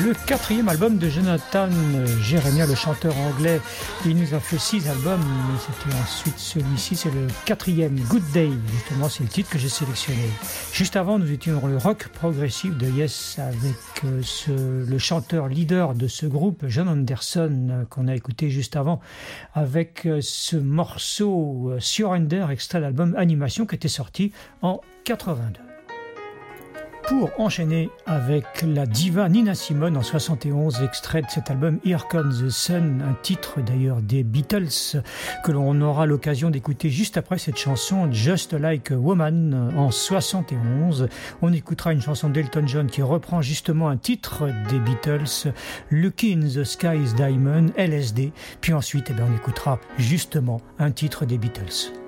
le quatrième album de Jonathan Jeremiah, le chanteur anglais. Il nous a fait 6 albums, mais c'était ensuite celui-ci, c'est le quatrième, Good Day. Justement, c'est le titre que j'ai sélectionné. Juste avant, nous étions dans le rock progressif de Yes avec le chanteur leader de ce groupe, John Anderson, qu'on a écouté juste avant, avec ce morceau Surrender, extrait de l'album Animation qui était sorti en 82. Pour enchaîner avec la diva Nina Simone en 71, extrait de cet album Here Comes the Sun, un titre d'ailleurs des Beatles que l'on aura l'occasion d'écouter juste après cette chanson Just Like a Woman en 71. On écoutera une chanson d'Elton John qui reprend justement un titre des Beatles, Lucky in the Sky is Diamond, LSD, puis ensuite on écoutera justement un titre des Beatles.